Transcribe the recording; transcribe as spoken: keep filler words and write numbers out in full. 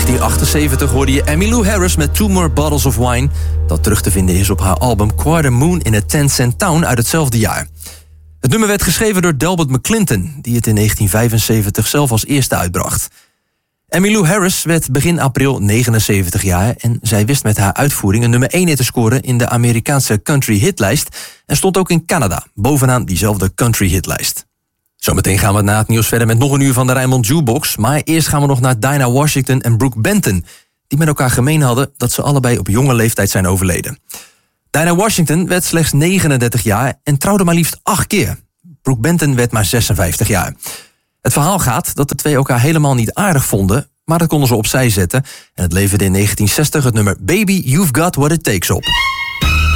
negentien achtenzeventig hoorde je Emmylou Harris met Two More Bottles of Wine, dat terug te vinden is op haar album Quarter Moon in a Ten Cent Town uit hetzelfde jaar. Het nummer werd geschreven door Delbert McClinton, die het in negentien vijfenzeventig zelf als eerste uitbracht. Emmylou Harris werd begin april negenenzeventig jaar en zij wist met haar uitvoering een nummer één hit te scoren in de Amerikaanse country hitlijst en stond ook in Canada, bovenaan diezelfde country hitlijst. Zometeen gaan we na het nieuws verder met nog een uur van de Rijnmond Jukebox, maar eerst gaan we nog naar Dinah Washington en Brooke Benton, die met elkaar gemeen hadden dat ze allebei op jonge leeftijd zijn overleden. Dinah Washington werd slechts negenendertig jaar en trouwde maar liefst acht keer. Brooke Benton werd maar zesenvijftig jaar. Het verhaal gaat dat de twee elkaar helemaal niet aardig vonden, maar dat konden ze opzij zetten en het leverde in negentien zestig het nummer Baby You've Got What It Takes op.